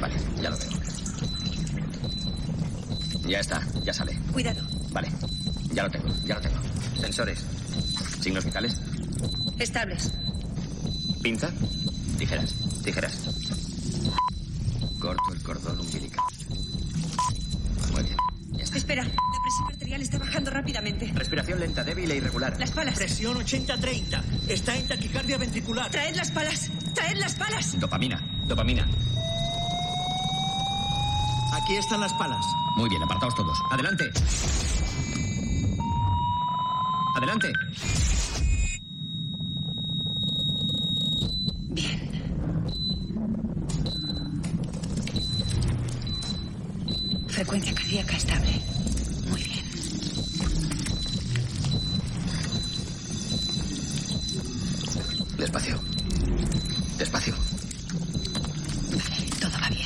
Vale, ya lo veo. Ya está, ya sale. Cuidado. Vale, ya lo tengo. Sensores. ¿Signos vitales? Estables. ¿Pinza? Tijeras. Corto el cordón umbilical. Muy bien, ya está. Espera, la presión arterial está bajando rápidamente. Respiración lenta, débil e irregular. Las palas. Presión 80-30. Está en taquicardia ventricular. ¡Traed las palas! ¡Traed las palas! Dopamina. Aquí están las palas. Muy bien, apartaos todos. ¡Adelante! Bien. Frecuencia cardíaca estable. Muy bien. Despacio. Vale, todo va bien.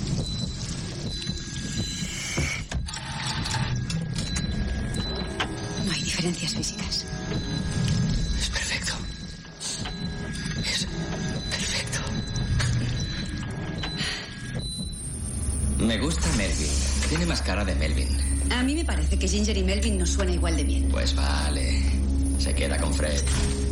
No hay diferencias físicas. Es perfecto. Me gusta Melvin. Tiene más cara de Melvin. A mí me parece que Ginger y Melvin nos suena igual de bien. Pues vale. Se queda con Fred.